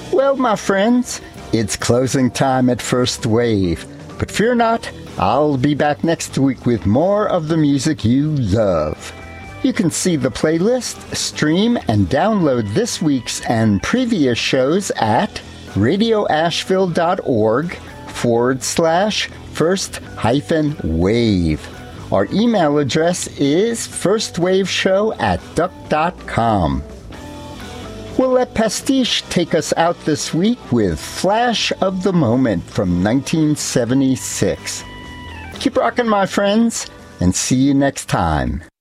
Well, my friends, it's closing time at First Wave. But fear not, I'll be back next week with more of the music you love. You can see the playlist, stream, and download this week's and previous shows at radioasheville.org/first-wave. Our email address is firstwaveshow@duck.com. We'll let Pastiche take us out this week with Flash of the Moment from 1976. Keep rocking, my friends, and see you next time.